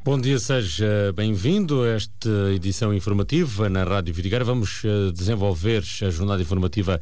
Bom dia, seja bem-vindo a esta edição informativa na Rádio Vidigueira. Vamos desenvolver a jornada informativa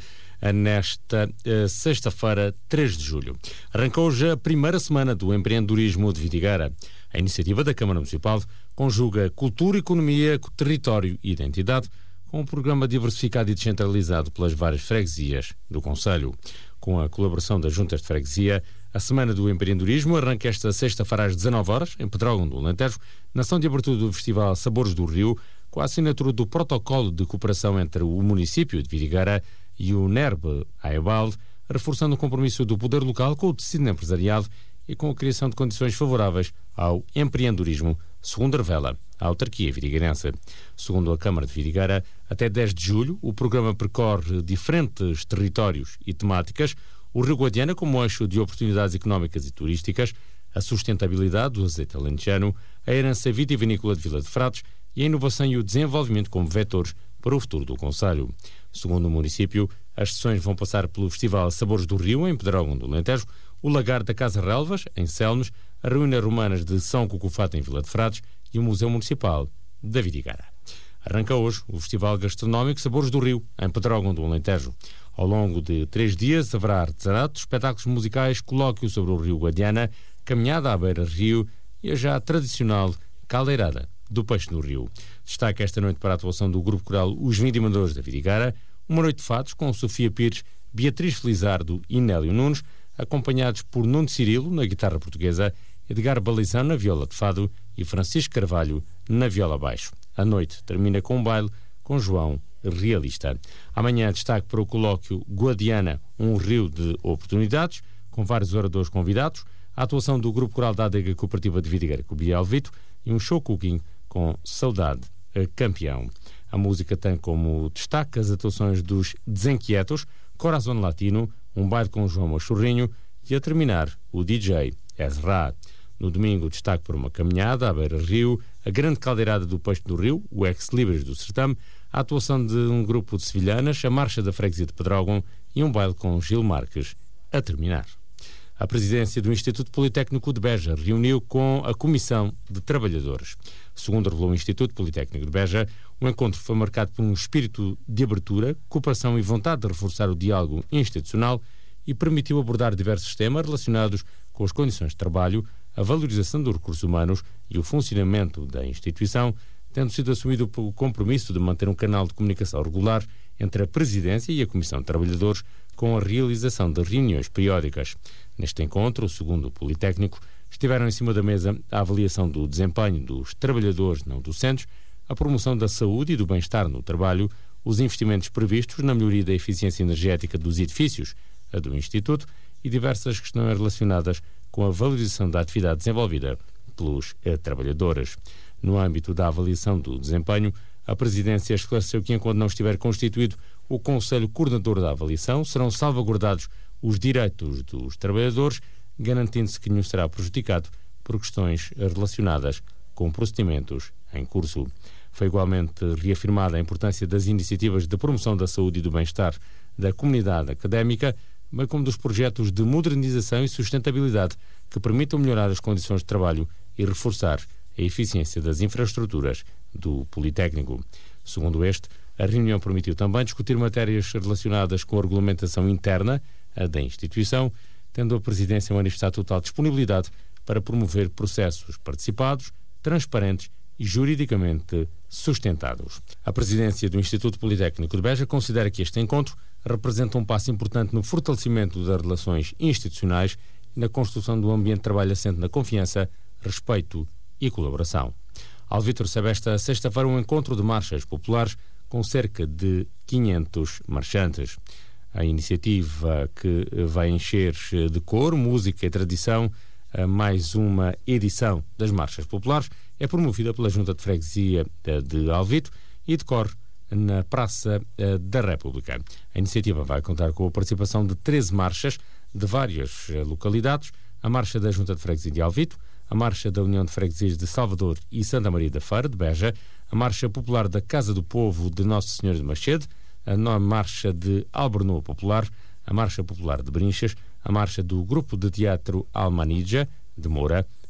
nesta sexta-feira, 3 de julho. Arrancou hoje a primeira semana do empreendedorismo de Vidigueira. A iniciativa da Câmara Municipal conjuga cultura, economia, território e identidade com um programa diversificado e descentralizado pelas várias freguesias do concelho. Com a colaboração das juntas de freguesia, a Semana do Empreendedorismo arranca esta sexta-feira às 19h, em Pedrógão do Alentejo, na ação de abertura do Festival Sabores do Rio, com a assinatura do protocolo de cooperação entre o município de Vidigueira e o NERB AEBAL, reforçando o compromisso do poder local com o tecido empresarial e com a criação de condições favoráveis ao empreendedorismo, segundo revela a autarquia vidigueirense. Segundo a Câmara de Vidigueira, até 10 de julho, o programa percorre diferentes territórios e temáticas: o Rio Guadiana como eixo de oportunidades económicas e turísticas, a sustentabilidade do azeite alentejano, a herança vitivinícola de Vila de Frades e a inovação e o desenvolvimento como vetores para o futuro do concelho. Segundo o município, as sessões vão passar pelo Festival Sabores do Rio, em Pedrógão do Alentejo, o Lagar da Casa Relvas, em Selmes, a Ruínas Romanas de São Cucufato, em Vila de Frades, e o Museu Municipal da Vidigueira. Arranca hoje o Festival Gastronómico Sabores do Rio, em Pedrógão do Alentejo. Ao longo de 3 dias haverá artesanato, espetáculos musicais, colóquio sobre o Rio Guadiana, caminhada à beira-rio e a já tradicional caldeirada do Peixe no Rio. Destaca esta noite para a atuação do grupo coral Os Vindimandores da Vidigueira, uma noite de fados com Sofia Pires, Beatriz Felizardo e Nélio Nunes, acompanhados por Nuno Cirilo na guitarra portuguesa, Edgar Balizão na viola de fado e Francisco Carvalho na viola baixo. A noite termina com um baile com João Realista. Amanhã destaque para o colóquio Guadiana, um rio de oportunidades, com vários oradores convidados, a atuação do grupo coral da Adega Cooperativa de Vidigueira com Bia Alvito e um show cooking com Saudade Campeão. A música tem como destaque as atuações dos Desenquietos, Corazón Latino, um baile com João Machorrinho e, a terminar, o DJ Ezra. No domingo, destaque para uma caminhada à beira-rio, a grande caldeirada do Peixe do Rio, o ex-libris do Sertame, a atuação de um grupo de sevilhanas, a marcha da freguesia de Pedrógão e um baile com Gil Marques a terminar. A presidência do Instituto Politécnico de Beja reuniu com a Comissão de Trabalhadores. Segundo revelou o Instituto Politécnico de Beja, o encontro foi marcado por um espírito de abertura, cooperação e vontade de reforçar o diálogo institucional e permitiu abordar diversos temas relacionados com as condições de trabalho, a valorização dos recursos humanos e o funcionamento da instituição, tendo sido assumido o compromisso de manter um canal de comunicação regular entre a Presidência e a Comissão de Trabalhadores, com a realização de reuniões periódicas. Neste encontro, segundo o Politécnico, estiveram em cima da mesa a avaliação do desempenho dos trabalhadores não docentes, a promoção da saúde e do bem-estar no trabalho, os investimentos previstos na melhoria da eficiência energética dos edifícios do Instituto e diversas questões relacionadas com a valorização da atividade desenvolvida pelos trabalhadores. No âmbito da avaliação do desempenho, a Presidência esclareceu que, enquanto não estiver constituído o Conselho Coordenador da Avaliação, serão salvaguardados os direitos dos trabalhadores, garantindo-se que nenhum será prejudicado por questões relacionadas com procedimentos em curso. Foi igualmente reafirmada a importância das iniciativas de promoção da saúde e do bem-estar da comunidade académica, bem como dos projetos de modernização e sustentabilidade que permitam melhorar as condições de trabalho e reforçar a eficiência das infraestruturas do Politécnico. Segundo este, a reunião permitiu também discutir matérias relacionadas com a regulamentação interna da instituição, tendo a Presidência manifestado total disponibilidade para promover processos participados, transparentes e juridicamente sustentados. A Presidência do Instituto Politécnico de Beja considera que este encontro representa um passo importante no fortalecimento das relações institucionais e na construção de um ambiente de trabalho assente na confiança, respeito e colaboração. Alvito recebe esta sexta-feira um encontro de marchas populares com cerca de 500 marchantes. A iniciativa, que vai encher de cor, música e tradição mais uma edição das marchas populares, é promovida pela Junta de Freguesia de Alvito e decorre na Praça da República. A iniciativa vai contar com a participação de 13 marchas de várias localidades: a marcha da Junta de Freguesia de Alvito, a marcha da União de Freguesias de Salvador e Santa Maria da Feira, de Beja, a marcha popular da Casa do Povo de Nossa Senhora de Machede, a marcha de Albornoa Popular, a marcha popular de Brinchas, a marcha do Grupo de Teatro Almanija, de Moura,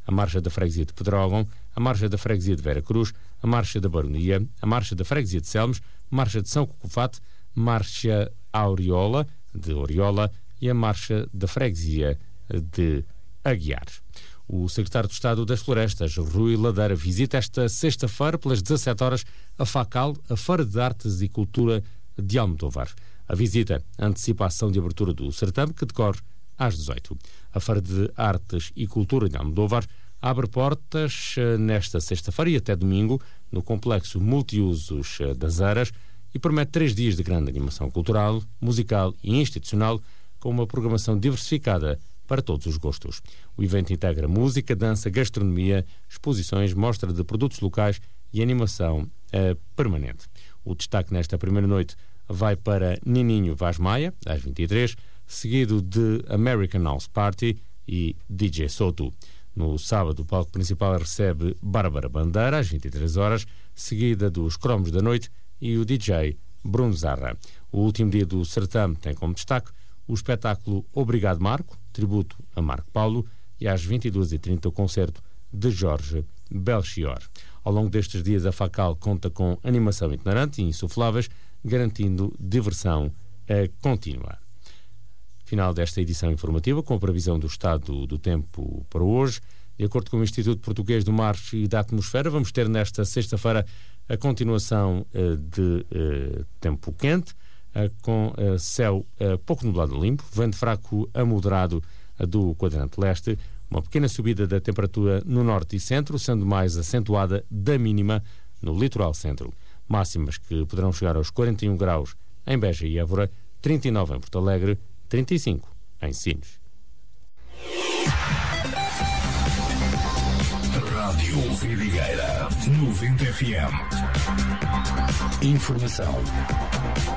a Marcha da Freguesia de Pedrógão, a Marcha da Freguesia de Vera Cruz, a Marcha da Baronia, a Marcha da Freguesia de Selmes, Marcha de São Cocofate, Marcha Aureola, de Oriola, e a Marcha da Freguesia de Aguiar. O secretário de Estado das Florestas, Rui Ladeira, visita esta sexta-feira, pelas 17 horas, a FACAL, a Feira de Artes e Cultura de Almodóvar. A visita antecipa a ação de abertura do certame, que decorre às 18. A Feira de Artes e Cultura de Almodóvar abre portas nesta sexta-feira e até domingo no Complexo Multiusos das Aras e promete 3 dias de grande animação cultural, musical e institucional, com uma programação diversificada para todos os gostos. O evento integra música, dança, gastronomia, exposições, mostra de produtos locais e animação permanente. O destaque nesta primeira noite vai para Nininho Vaz Maia, às 23, seguido de American House Party e DJ Soto. No sábado, o palco principal recebe Bárbara Bandeira, às 23 horas, seguida dos Cromos da Noite e o DJ Bruno Zarra. O último dia do certame tem como destaque o espetáculo Obrigado Marco, tributo a Marco Paulo, e às 22h30 o concerto de Jorge Belchior. Ao longo destes dias, a FACAL conta com animação itinerante e insufláveis, garantindo diversão contínua. Final desta edição informativa, com a previsão do estado do tempo para hoje. De acordo com o Instituto Português do Mar e da Atmosfera, vamos ter nesta sexta-feira a continuação de tempo quente, com céu pouco nublado limpo, vento fraco a moderado do quadrante leste, uma pequena subida da temperatura no norte e centro, sendo mais acentuada da mínima no litoral centro. Máximas que poderão chegar aos 41 graus em Beja e Évora, 39 em Porto Alegre, 35 em Sines. Rádio Vidigueira 90 FM. Informação